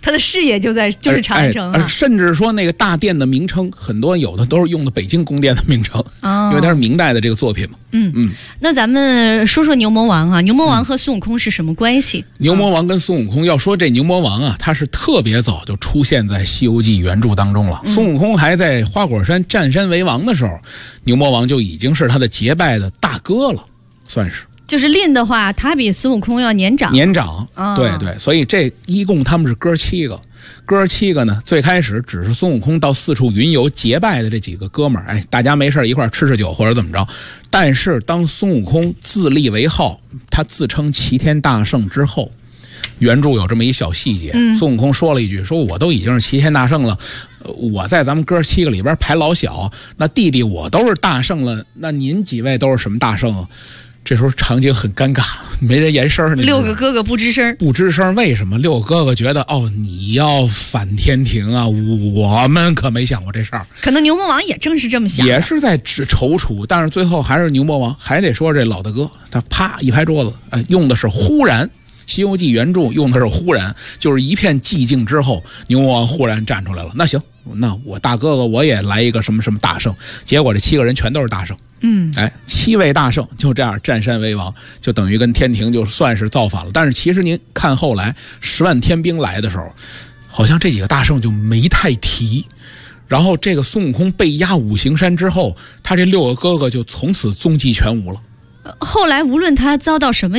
他的事业就是长安城甚至说那个大殿的名称，很多有的都是用的北京宫殿的名称，因为它是明代的这个作品嘛。 那咱们说说牛魔王啊，牛魔王和孙悟空是什么关系？ 牛魔王跟孙悟空，要说这牛魔王啊，他是特别早就出现在《西游记》原著当中了。孙悟空还在花果山占山为王的时候，牛魔王就已经是他的结拜的大哥了，算是。 就是令的话，他比孙悟空要年长。 对对，所以这一共他们是哥7个。哥7个呢，最开始只是孙悟空到四处云游结拜的这几个哥们儿，大家没事一块吃吃酒或者怎么着。但是当孙悟空自立为号，他自称齐天大圣之后，原著有这么一小细节，孙悟空说了一句，说我都已经是齐天大圣了，我在咱们哥7个里边排老小，那弟弟我都是大圣了，那您几位都是什么大圣啊？这时候场景很尴尬，没人言声。 6个哥哥不吱声， 为什么？6个哥哥觉得你要反天庭啊，我们可没想过这事儿。 可能牛魔王也正是这么想， 也是在踌躇，但是最后还是牛魔王，还得说这老大哥，他啪一拍桌子，用的是忽然。《西游记》原著用的是忽然，就是一片寂静之后，牛魔王忽然站出来了。那行，那我大哥哥我也来一个什么什么大圣。结果这7个人全都是大圣。7位大圣就这样占山为王，就等于跟天庭就算是造反了。但是其实您看后来10万天兵来的时候，好像这几个大圣就没太提。然后这个孙悟空被压五行山之后，他这6个哥哥就从此踪迹全无了。 后来无论他遭到什么